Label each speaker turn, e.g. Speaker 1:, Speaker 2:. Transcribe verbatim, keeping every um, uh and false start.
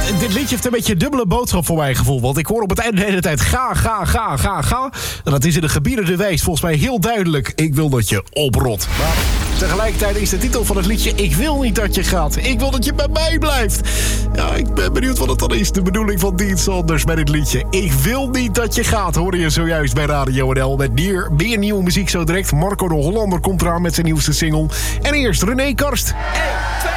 Speaker 1: dit liedje heeft een beetje een dubbele boodschap voor mijn gevoel. Want ik hoor op het einde de hele tijd ga, ga, ga, ga, ga. En dat is in de gebieden de wijs volgens mij heel duidelijk. Ik wil dat je oprot. Maar tegelijkertijd is de titel van het liedje ik wil niet dat je gaat. Ik wil dat je bij mij blijft. Ja, ik ben benieuwd wat het dan is. De bedoeling van Dean Saunders met dit liedje. Ik wil niet dat je gaat. Hoorde je zojuist bij Radio N L. Met meer, meer nieuwe muziek zo direct. Marco de Hollander komt eraan met zijn nieuwste single. En eerst René Karst.